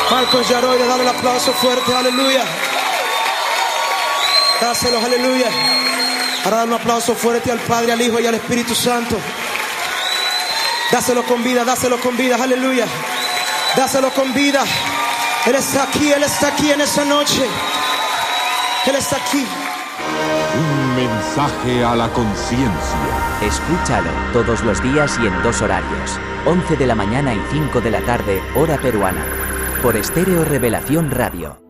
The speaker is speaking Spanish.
Marcos Yaroide, dale el aplauso fuerte, aleluya. Dáselo, aleluya. Ahora dale un aplauso fuerte al Padre, al Hijo y al Espíritu Santo. Dáselo con vida, aleluya. Dáselo con vida. Él está aquí en esa noche. Él está aquí. Un mensaje a la conciencia. Escúchalo todos los días y en 2 horarios. 11 de la mañana y 5 de la tarde, hora peruana. Por Estéreo Revelación Radio.